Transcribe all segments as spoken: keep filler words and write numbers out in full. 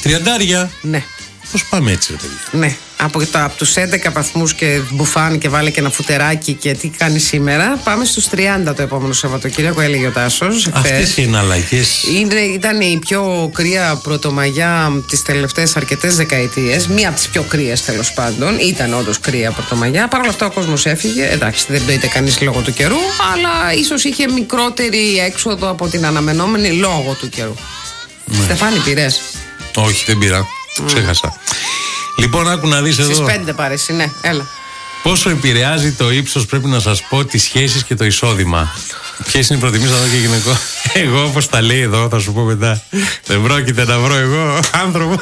Τριαντάρια. Ναι. Πώς πάμε έτσι, ρε παιδιά? Ναι. Από, το, από τους έντεκα βαθμούς και μπουφάν και βάλε και ένα φουτεράκι και τι κάνει σήμερα, πάμε στους τριάντα το επόμενο Σαββατοκύριακο, έλεγε ο Τάσος. Αυτές οι εναλλαγές. Ήταν η πιο κρύα πρωτομαγιά τις τελευταίες αρκετές δεκαετίες. Μία από τις πιο κρύες, τέλος πάντων. Ήταν όντως κρύα πρωτομαγιά. Παρ' όλα αυτά ο κόσμος έφυγε. Εντάξει, δεν το είτε κανείς λόγω του καιρού, αλλά ίσως είχε μικρότερη έξοδο από την αναμενόμενη λόγω του καιρού. Ναι. Στεφάνη, πήρες? Όχι, δεν πήρα. Mm. Ξέχασα. Λοιπόν, άκου να δεις εδώ. Στις πέντε πάρεσαι, ναι, έλα. Πόσο επηρεάζει το ύψος, πρέπει να σας πω, τις σχέσεις και το εισόδημα. Ποιες είναι οι προτιμήσεις εδώ και γυναικό? Εγώ, όπως τα λέει εδώ, θα σου πω μετά. Δεν πρόκειται να βρω εγώ άνθρωπο.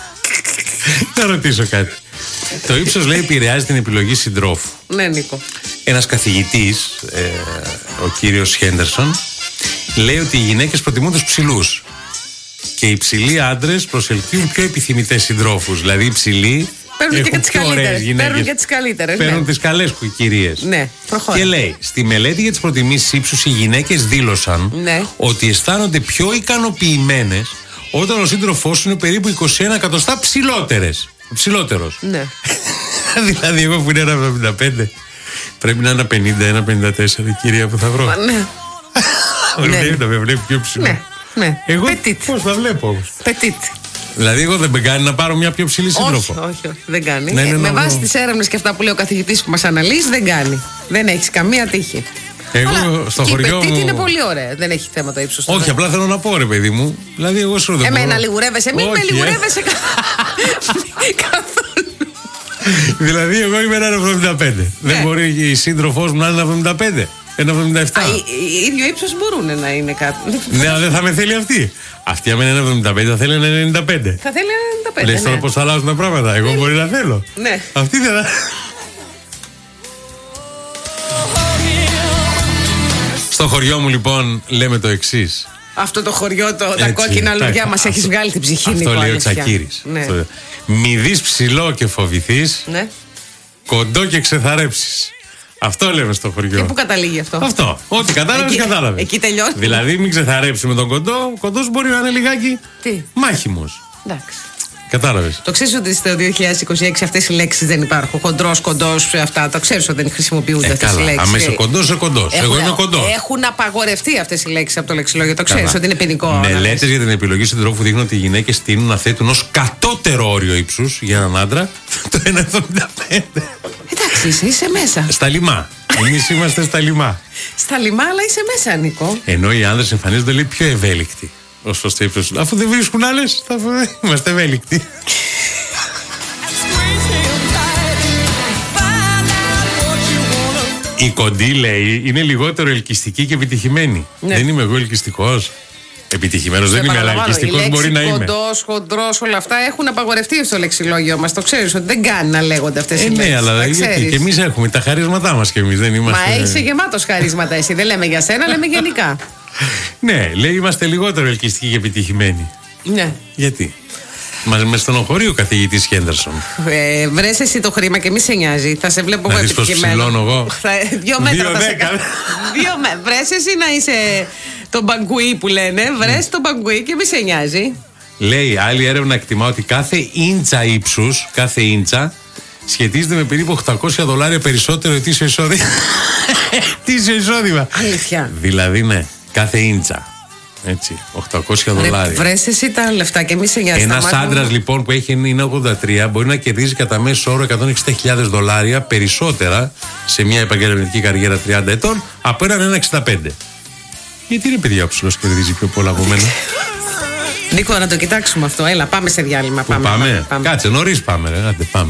Θα ρωτήσω κάτι. Το ύψος, λέει, επηρεάζει την επιλογή συντρόφου. Ναι, Νίκο. Ένας καθηγητής, ε, ο κύριος Χέντερσον, λέει ότι οι γυναίκες προτιμούν τους ψηλούς. Και οι ψηλοί άντρες προσελκύουν πιο επιθυμητές συντρόφους. Δηλαδή οι ψηλοί παίρνουν έχουν και τις πιο ωραίες γυναίκες. Παίρνουν και τις καλύτερες. Παίρνουν ναι. τις καλές κυρίες. Ναι, προχωρά. Και λέει, στη μελέτη για τις προτιμήσεις ύψους, οι γυναίκες δήλωσαν ναι. ότι αισθάνονται πιο ικανοποιημένες όταν ο σύντροφός είναι περίπου είκοσι ένα εκατοστά ψηλότερες. Ψηλότερος. Ναι. Δηλαδή, εγώ που είναι ένα εβδομήντα πέντε, πρέπει να είναι ένα πενήντα, ένα πενήντα τέσσερα η κυρία που θα βρω. Ναι. Βλέπει να με βλέπει πιο ψηλό. Ναι. Ναι. Εγώ Petit. πώς θα βλέπω όμως? Petit. Δηλαδή, εγώ δεν με κάνει να πάρω μια πιο ψηλή σύντροφο. Όχι, όχι, όχι, δεν κάνει. Ναι, ναι, ναι, με ναι, βάση ναι. τις έρευνες και αυτά που λέει ο καθηγητής που μας αναλύσει, δεν κάνει. Δεν έχεις καμία τύχη. Εγώ αλλά στο και χωριό η μου. Petit είναι πολύ ωραία. Δεν έχει θέμα το ύψος. Όχι, απλά θέλω να πω, ρε παιδί μου. Δηλαδή, εγώ σου δεν Εμένα μπορώ. λιγουρεύεσαι. Μην με Όχι, λιγουρεύεσαι καθόλου. Δηλαδή, εγώ είμαι ένα εβδομήντα πέντε. Δεν μπορεί η σύντροφός μου να είναι ένα εβδομήντα πέντε. Ένα εβδομήντα επτά. ίδιο ύψος μπορούν να είναι κάτι. Ναι, αλλά δεν θα με θέλει αυτή. Αυτή άμα είναι ένα εβδομήντα πέντε θα θέλει ένα ενενήντα πέντε. Θα θέλει ένα ενενήντα πέντε. Λες τώρα πώς αλλάζουν τα πράγματα. Εγώ μπορεί να θέλω. Ναι. Αυτή δεν θα. Στο χωριό μου λοιπόν λέμε το εξής. Αυτό το χωριό, το, τα Έτσι, κόκκινα τα- λουλιά μας έχεις βγάλει την ψυχή, Αυτό Νίκο, λέει ο αλήθεια. Τσακίρης. Ναι. Αυτό. Μη δεις ψηλό και φοβηθείς, Ναι. κοντό και ξεθαρέψεις. Αυτό λέμε στο χωριό. Και πού καταλήγει αυτό? Αυτό. Ό,τι κατάλαβες, Εκεί- κατάλαβες. εκεί τελειώνει. Δηλαδή, μην ξεθαρέψει με τον κοντό. Ο κοντός μπορεί να είναι λιγάκι Τι? μάχημος. Εντάξει. Κατάλαβες. Το ξέρεις ότι στο δύο χιλιάδες είκοσι έξι αυτές οι λέξεις δεν υπάρχουν. Χοντρός, κοντός, αυτά. Το ξέρεις ότι δεν χρησιμοποιούνται Ε, αυτές οι καλά. λέξεις. Αμέσως κοντός, είσαι κοντός. Εγώ Έχουν- είμαι κοντός. Έχουν απαγορευτεί αυτές οι λέξεις από το λεξιλόγιο. Το ξέρεις ότι είναι ποινικό. Μελέτες για την επιλογή συντρόφου δείχνουν ότι οι γυναίκες τείνουν να θέτουν ως κατώτερο όριο ύψους για έναν άντρα το ένα εβδομήντα πέντε. Εντάξει, είσαι, είσαι μέσα. Στα λιμά. Εμείς είμαστε στα λιμά. Στα λιμά, αλλά είσαι μέσα, Νίκο. Ενώ οι άνδρες εμφανίζονται λέει πιο ευέλικτοι ως προς το ύψος. Αφού δεν βρίσκουν άλλες, θα είμαστε ευέλικτοι. Η κοντή, λέει, είναι λιγότερο ελκυστική και επιτυχημένη. Ναι. Δεν είμαι εγώ ελκυστικός. Επιτυχημένος δεν είμαι, αλλά ελκυστικός μπορεί να είμαι. Κοντός, χοντρός, όλα αυτά έχουν απαγορευτεί στο λεξιλόγιο μας. Το ξέρεις ότι δεν κάνει να λέγονται αυτές Ε, οι λέξεις. ναι, αλλά τα γιατί ξέρεις. και εμείς έχουμε τα χαρίσματά μας και εμείς δεν είμαστε. Μα είσαι γεμάτος χαρίσματα εσύ. Δεν λέμε για σένα, λέμε γενικά. Ναι, λέει είμαστε λιγότερο ελκυστικοί και επιτυχημένοι. Ναι. Γιατί? Μα με στενοχωρεί ο καθηγητής Χέντερσον. Ε, βρες εσύ το χρήμα και μη σε νοιάζει. Θα σε βλέπω Να εγώ δεις πως επιτυχημένο. ψηλώνω εγώ. Θα, δύο μέτρα Δύο θα σε δέκα. κάνω. Δύο μέτρα. Βρες εσύ να είσαι το μπαγκουί που λένε. Βρες το μπαγκουί και μη σε νοιάζει. Λέει, άλλη έρευνα εκτιμά ότι κάθε ίντσα ύψους, κάθε ίντσα, σχετίζεται με περίπου οκτακόσια δολάρια περισσότερο ετήσιο εισόδημα. Ετήσιο εισόδημα. Αλήθεια. Δηλαδή, ναι, κάθε ίντσα. Έτσι, οκτακόσια δολάρια. Βρες εσύ τα λεφτά και μη σε νοιάζει. Ένας Τα μάτια άντρας μου. λοιπόν που έχει είναι ογδόντα τρία μπορεί να κερδίζει κατά μέσο όρο εκατόν εξήντα χιλιάδες δολάρια περισσότερα σε μια επαγγελματική καριέρα τριάντα ετών από έναν ένα εξήντα πέντε. Γιατί είναι παιδιά ο ψηλός κερδίζει πιο πολλά από μένα? Νίκο, να το κοιτάξουμε αυτό. Έλα, πάμε σε διάλειμμα. Πού πάμε? πάμε, πάμε. Κάτσε, νωρίς πάμε, ρε. Άντε, πάμε.